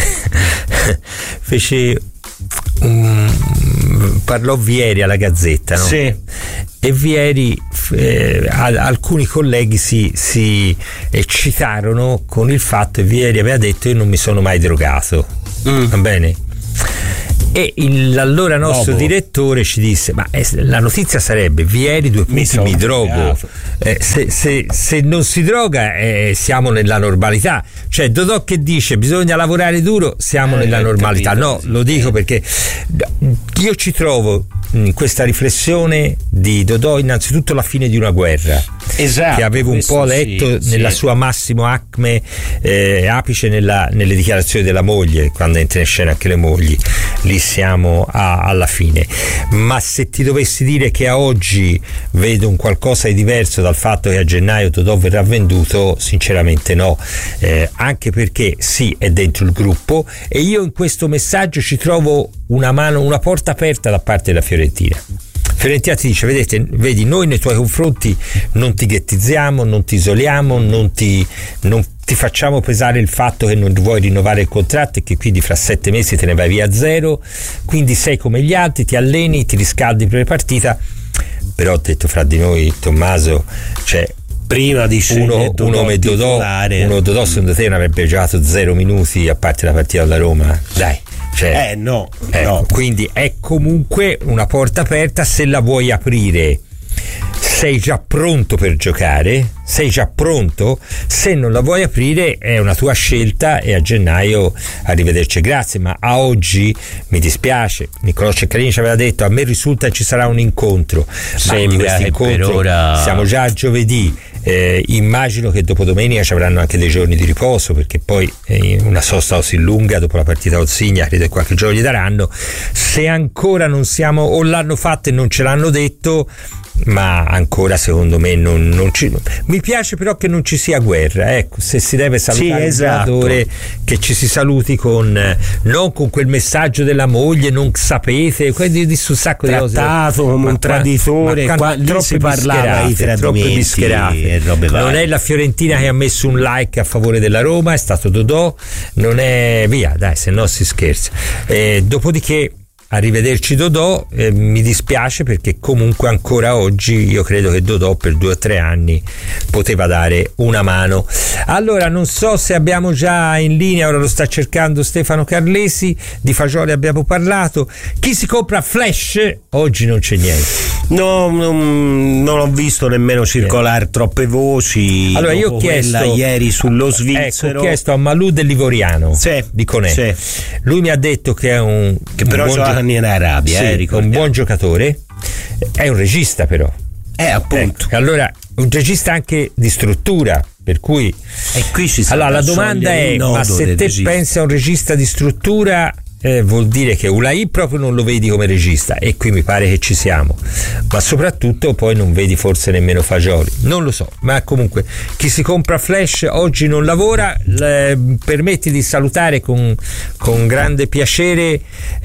parlò Vieri alla Gazzetta, no? Sì. E Vieri, alcuni colleghi si eccitarono con il fatto che Vieri aveva detto: io non mi sono mai drogato, va bene? E l'allora nostro direttore ci disse: ma la notizia sarebbe Vieri mi drogo. Se non si droga siamo nella normalità. Cioè Dodò che dice bisogna lavorare duro, siamo nella normalità. Capito, no, lo dico perché io ci trovo in questa riflessione di Dodò innanzitutto la fine di una guerra, esatto, che avevo un po' letto nella sua massimo apice nelle dichiarazioni della moglie, quando entra in scena anche le mogli. Lì siamo alla fine. Ma se ti dovessi dire che a oggi vedo un qualcosa di diverso dal fatto che a gennaio Dodò verrà venduto, sinceramente no, anche perché sì, è dentro il gruppo e io in questo messaggio ci trovo una porta aperta da parte della Fiorentina. Fiorentina ti dice: vedi, noi nei tuoi confronti non ti ghettizziamo, non ti isoliamo, non ti facciamo pesare il fatto che non vuoi rinnovare il contratto e che quindi fra 7 mesi te ne vai via a 0, quindi sei come gli altri, ti alleni, ti riscaldi per le partite. Però ho detto, fra di noi, Tommaso, cioè prima di uno come Dodò secondo te non avrebbe giocato 0 minuti a parte la partita della Roma? Dai. Cioè, no. Quindi è comunque una porta aperta. Se la vuoi aprire, sei già pronto per giocare, sei già pronto. Se non la vuoi aprire è una tua scelta e a gennaio arrivederci, grazie. Ma a oggi mi dispiace, Niccolò Ceccarini ci aveva detto: a me risulta che ci sarà un incontro, ma di questo incontro per ora siamo già a giovedì. Immagino che dopodomenica ci avranno anche dei giorni di riposo, perché poi una sosta così lunga dopo la partita Ossigna credo che qualche giorno gli daranno. Se ancora non siamo, o l'hanno fatto e non ce l'hanno detto, ma ancora secondo me non ci. Mi piace però che non ci sia guerra, ecco, se si deve salutare il giocatore, che ci si saluti non con quel messaggio della moglie, non sapete, quindi di un sacco di cose, trattato come un traditore, lì si parlava di tradimenti e robe varie. Non è la Fiorentina che ha messo un like a favore della Roma, è stato Dodò, non è, via, dai, se no si scherza. Dopodiché arrivederci Dodò, mi dispiace perché comunque ancora oggi io credo che Dodò per 2 o 3 anni poteva dare una mano. Allora non so se abbiamo già in linea, ora lo sta cercando Stefano Carlesi, di fagioli abbiamo parlato. Chi si compra Flash? Oggi non c'è niente. No, non ho visto nemmeno circolare troppe voci. Allora io ho chiesto ieri sullo svizzero, ecco, ho chiesto a Malou del Livoriano, di Conè. Lui mi ha detto che è un in Arabia, un buon giocatore, è un regista però, appunto, allora un regista anche di struttura, per cui qui ci allora la domanda è: ma se te pensi a un regista di struttura, vuol dire che Ulai proprio non lo vedi come regista, e qui mi pare che ci siamo, ma soprattutto poi non vedi forse nemmeno Fagioli, non lo so, ma comunque chi si compra Flash oggi non lavora. Permetti di salutare con grande piacere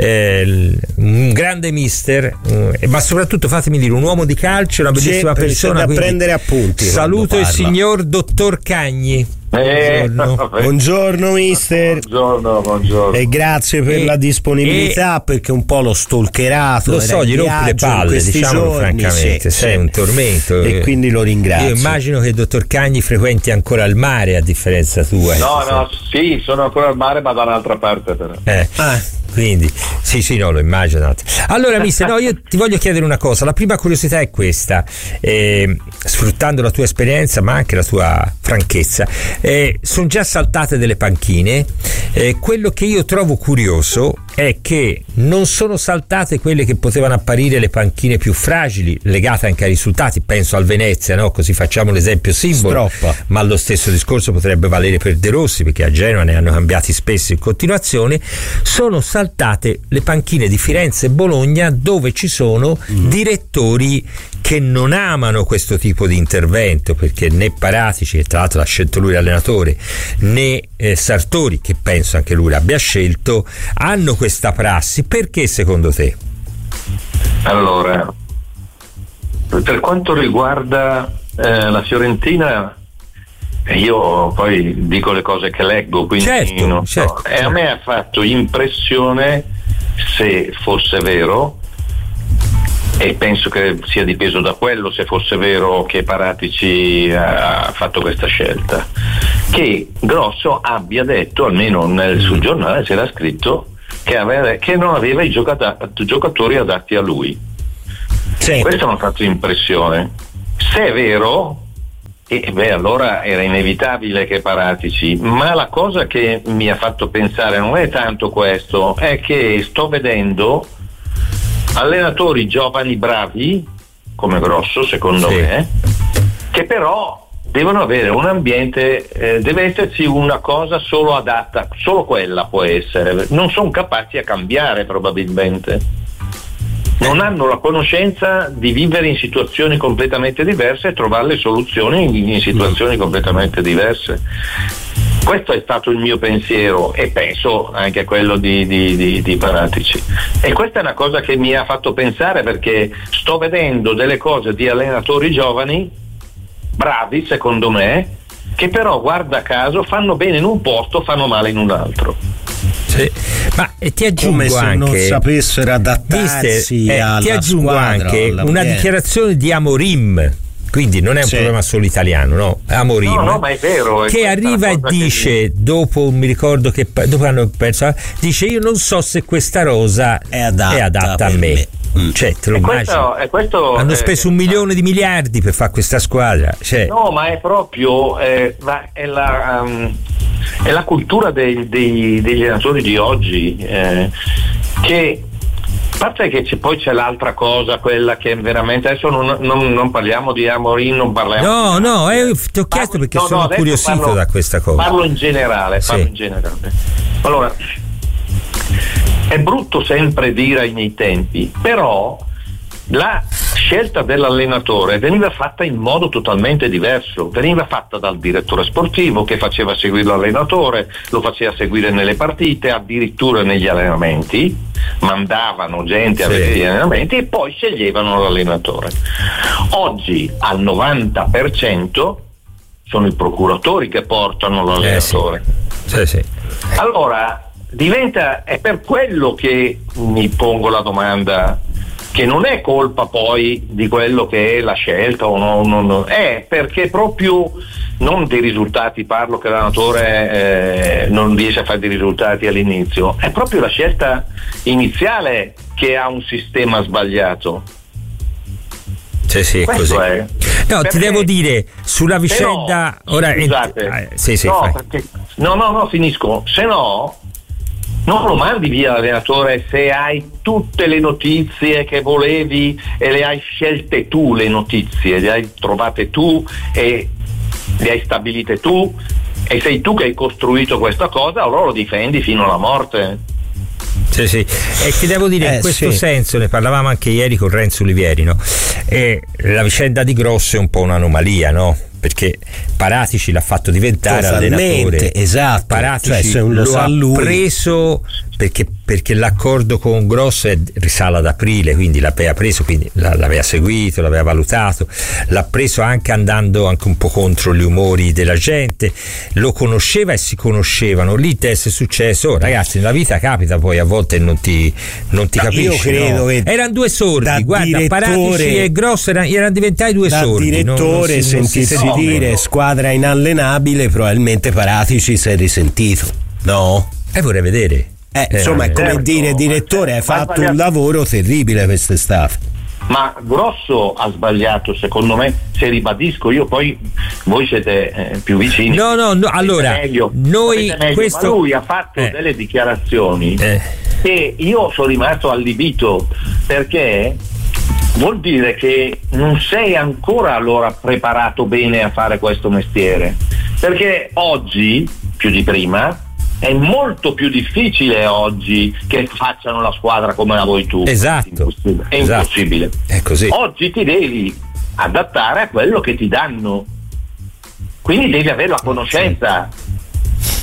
un grande mister, ma soprattutto fatemi dire un uomo di calcio, una bellissima persona, da prendere appunti. Saluto il signor dottor Cagni. Buongiorno mister. Buongiorno. E grazie per la disponibilità, perché un po' l'ho stalkerato. Lo so, gli rompi le palle, diciamolo francamente, sei un tormento. E quindi lo ringrazio. Io immagino che il dottor Cagni frequenti ancora il mare, a differenza tua. Sì, sono ancora al mare, ma da un'altra parte però. Quindi sì, no, lo immagino. Allora mister, io ti voglio chiedere una cosa. La prima curiosità è questa, sfruttando la tua esperienza ma anche la tua franchezza, sono già saltate delle panchine, quello che io trovo curioso è che non sono saltate quelle che potevano apparire le panchine più fragili, legate anche ai risultati, penso al Venezia, no? Così facciamo l'esempio simbolo. Ma lo stesso discorso potrebbe valere per De Rossi, perché a Genova ne hanno cambiati spesso in continuazione. Sono saltate le panchine di Firenze e Bologna, dove ci sono direttori che non amano questo tipo di intervento, perché né Paratici, che tra l'altro l'ha scelto lui l'allenatore, né Sartori, che penso anche lui l'abbia scelto, hanno questa prassi. Perché secondo te? Allora, per quanto riguarda la Fiorentina, io poi dico le cose che leggo, quindi non so. E a me ha fatto impressione, se fosse vero, e penso che sia dipeso da quello, se fosse vero che Paratici ha fatto questa scelta, che Grosso abbia detto, almeno sul giornale c'era scritto, che non aveva i giocatori adatti a lui. Sì. Questo mi ha fatto impressione. Se è vero, allora era inevitabile che Paratici, ma la cosa che mi ha fatto pensare non è tanto questo, è che sto vedendo allenatori giovani bravi come Grosso, secondo me, che però devono avere un ambiente, deve esserci una cosa solo adatta, solo quella può essere, non sono capaci a cambiare probabilmente. Non hanno la conoscenza di vivere in situazioni completamente diverse e trovare le soluzioni in situazioni completamente diverse. Questo è stato il mio pensiero e penso anche a quello di Paratici. E questa è una cosa che mi ha fatto pensare, perché sto vedendo delle cose di allenatori giovani, bravi secondo me, che però guarda caso fanno bene in un posto, fanno male in un altro. Sì. Ma ti aggiungo come se anche, non sapessero adattarsi alla ti aggiungo squadra, anche una dichiarazione di Amorim, quindi non è un problema solo italiano, no? Amorim, no, ma è vero, che arriva e dice, dopo mi ricordo che dopo hanno perso, dice: io non so se questa rosa è adatta a me. Cioè, te lo immagini? Hanno speso 1 milione di miliardi per fare questa squadra, cioè. No, ma è proprio è la cultura degli allenatori di oggi, che a parte che poi c'è l'altra cosa, quella che veramente adesso non parliamo di Amorim, non parliamo ti ho chiesto perché sono curiosito da questa cosa. Parlo in generale. Allora, è brutto sempre dire ai miei tempi, però la scelta dell'allenatore veniva fatta in modo totalmente diverso, veniva fatta dal direttore sportivo che faceva seguire l'allenatore, lo faceva seguire nelle partite, addirittura negli allenamenti, mandavano gente a vedere gli allenamenti e poi sceglievano l'allenatore. Oggi al 90% sono i procuratori che portano l'allenatore. Allora è per quello che mi pongo la domanda, che non è colpa poi di quello che è la scelta o no, è perché proprio non dei risultati, parlo che l'allenatore non riesce a fare dei risultati all'inizio, è proprio la scelta iniziale che ha un sistema sbagliato. Sì, è così. È. No, ti devo dire, sulla vicenda ora finisco. Se no non lo mandi via l'allenatore se hai tutte le notizie che volevi e le hai scelte tu, le notizie le hai trovate tu e le hai stabilite tu e sei tu che hai costruito questa cosa, allora lo difendi fino alla morte. Sì. E ti devo dire, in questo senso ne parlavamo anche ieri con Renzo Olivieri, no? E la vicenda di Grosso è un po' un'anomalia, no? Perché Paratici l'ha fatto diventare allenatore. Esatto. Paratici lo ha preso perché l'accordo con Grosso risale ad aprile, quindi l'aveva preso, quindi l'aveva seguito, l'aveva valutato, l'ha preso anche andando anche un po' contro gli umori della gente, lo conosceva e si conoscevano. Lì è successo, ragazzi, nella vita capita poi a volte non ti capisci. Io credo che erano due sordi, guarda, Paratici e Grosso erano diventati due sordi. Da direttore sentirsi dire squadra inallenabile, probabilmente Paratici si è risentito, no? Vorrei vedere. Insomma, è come dire, direttore, hai fatto un lavoro terribile quest'estate. Ma Grosso ha sbagliato, secondo me, se ribadisco, io poi voi siete più vicini. No, allora noi questo... ma lui ha fatto delle dichiarazioni che io sono rimasto allibito, perché vuol dire che non sei ancora allora preparato bene a fare questo mestiere, perché oggi più di prima è molto più difficile oggi che facciano la squadra come la vuoi tu. Esatto. È impossibile. È così. Oggi ti devi adattare a quello che ti danno, quindi devi avere la conoscenza.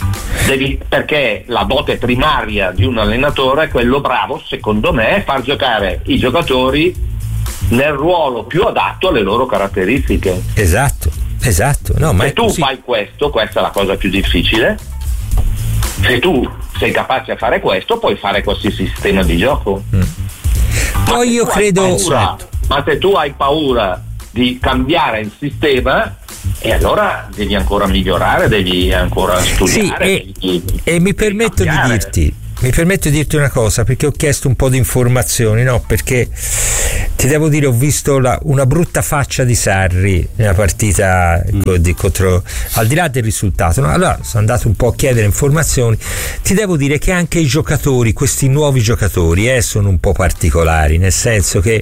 Perché la dote primaria di un allenatore è quello bravo, secondo me, far giocare i giocatori nel ruolo più adatto alle loro caratteristiche. Esatto. No, ma se tu fai questo, questa è la cosa più difficile. Se tu sei capace a fare questo, puoi fare qualsiasi sistema di gioco. Poi io credo. Ma se tu hai paura di cambiare il sistema, e allora devi ancora migliorare, devi ancora studiare. Sì, e mi permetto di dirti una cosa, perché ho chiesto un po' di informazioni, no? Perché ti devo dire, ho visto una brutta faccia di Sarri nella partita contro, al di là del risultato, no? Allora sono andato un po' a chiedere informazioni. Ti devo dire che anche i giocatori, questi nuovi giocatori, sono un po' particolari, nel senso che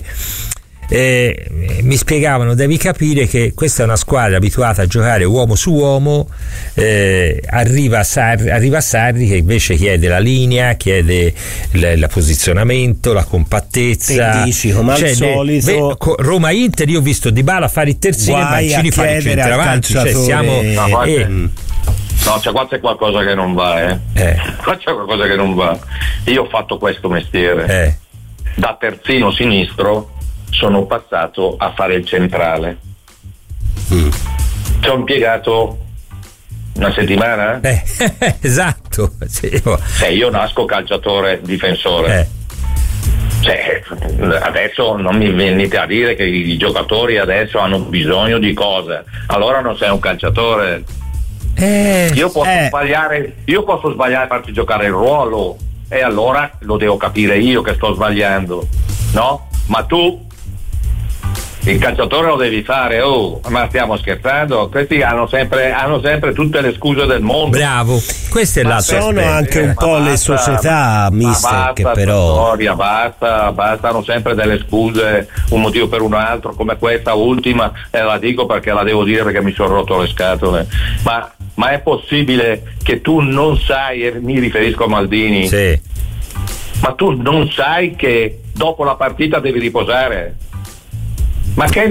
mi spiegavano, devi capire che questa è una squadra abituata a giocare uomo su uomo, arriva Sarri che invece chiede la linea, chiede il posizionamento, la compattezza. Dici, come al solito, Roma-Inter, io ho visto Dybala fare il terzino e Mancini fare il centravanti, cioè siamo no, qua c'è qualcosa che non va, qua c'è qualcosa che non va. Io ho fatto questo mestiere da terzino sinistro, sono passato a fare il centrale. Ci ho impiegato una settimana. Esatto. Io nasco calciatore difensore. Adesso non mi venite a dire che i giocatori adesso hanno bisogno di cose. Allora non sei un calciatore. Io posso sbagliare a farti giocare il ruolo, e allora lo devo capire io che sto sbagliando, no? Ma tu il calciatore lo devi fare, ma stiamo scherzando? Questi hanno sempre tutte le scuse del mondo. Bravo, questa è sono anche un po' le società, mister, che però storia, basta, hanno sempre delle scuse, un motivo per un altro, come questa ultima, la dico perché la devo dire, perché mi sono rotto le scatole. Ma è possibile che tu non sai, e mi riferisco a Maldini, ma tu non sai che dopo la partita devi riposare? Ma che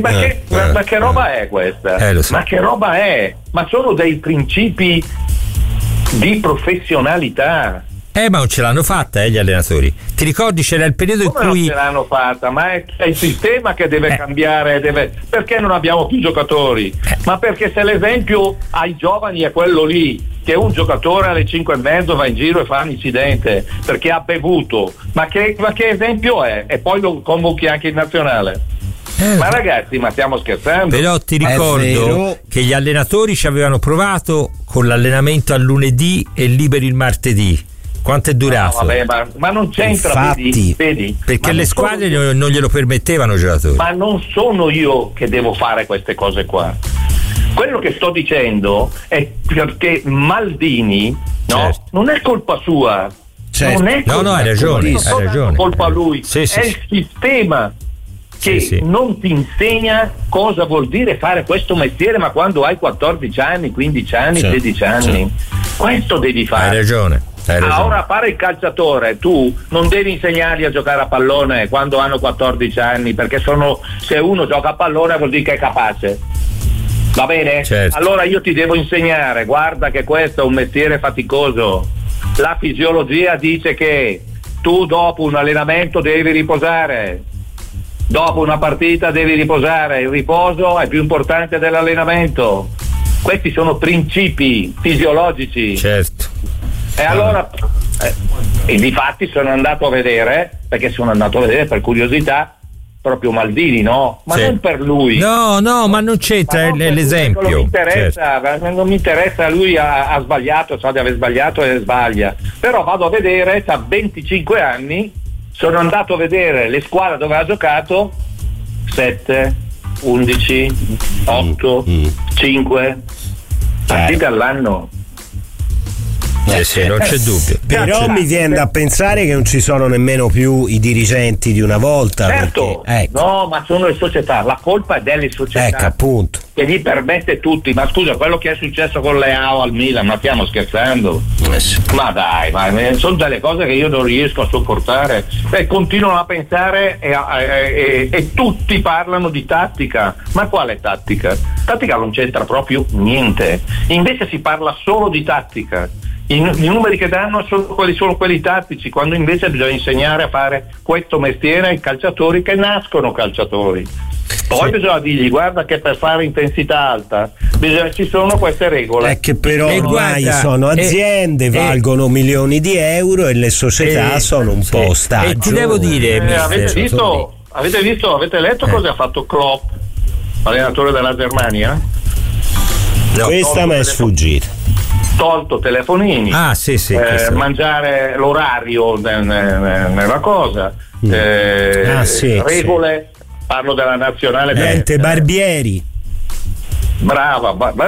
roba è questa? So. Ma che roba è? Ma sono dei principi di professionalità. Ma non ce l'hanno fatta gli allenatori. Ti ricordi, c'era il periodo Come in cui non ce l'hanno fatta? Ma è il sistema che deve cambiare, perché non abbiamo più giocatori? Ma perché se l'esempio ai giovani è quello lì, che un giocatore alle 5:30 va in giro e fa un incidente perché ha bevuto, ma che esempio è? E poi lo convochi anche in nazionale. Ma ragazzi, ma stiamo scherzando? Però ti ricordo che gli allenatori ci avevano provato con l'allenamento al lunedì e liberi il martedì. Quanto è durato? No, vabbè, ma non c'entra, vedi? Perché le squadre non glielo permettevano, i giocatori. Ma non sono io che devo fare queste cose qua. Quello che sto dicendo è perché Maldini, non è colpa sua. Non è colpa hai ragione. Non è colpa lui, sì. È il sistema che non ti insegna cosa vuol dire fare questo mestiere, ma quando hai 14 anni, 15 anni, 16 anni. Questo devi fare. Hai ragione. Ora fare il calciatore, tu non devi insegnargli a giocare a pallone quando hanno 14 anni, perché se uno gioca a pallone vuol dire che è capace, va bene? Certo. Allora io ti devo insegnare, guarda che questo è un mestiere faticoso, la fisiologia dice che tu dopo un allenamento devi riposare, dopo una partita devi riposare, il riposo è più importante dell'allenamento. Questi sono principi fisiologici. Certo. E allora difatti sono andato a vedere per curiosità proprio Maldini, no? Ma non per lui. No, ma non c'entra, è l'esempio. Non mi interessa, non mi interessa, lui ha sbagliato, sa di aver sbagliato e sbaglia. Però vado a vedere, ha 25 anni, sono andato a vedere le squadre dove ha giocato, 7, 11, 8, 5 partite all'anno. Non c'è dubbio. Però mi viene da pensare che non ci sono nemmeno più i dirigenti di una volta. Certo, perché, no, ma sono le società, la colpa è delle società. Appunto. Che gli permette tutti, ma scusa, quello che è successo con Leao al Milan, ma stiamo scherzando? Ma dai, sono delle cose che io non riesco a sopportare. Continuano a pensare e tutti parlano di tattica. Ma quale tattica? Tattica non c'entra proprio niente. Invece si parla solo di tattica. I numeri che danno sono quelli tattici, quando invece bisogna insegnare a fare questo mestiere ai calciatori che nascono calciatori. Poi bisogna dirgli: guarda che per fare intensità alta ci sono queste regole. È che però ormai sono aziende, valgono milioni di euro e le società sono un po' ostaggio. E ti devo dire, avete letto cosa ha fatto Klopp, allenatore della Germania? No, questa mi è sfuggita. Tolto telefonini, mangiare l'orario nella cosa, regole. Parlo della nazionale. Barbieri. Brava,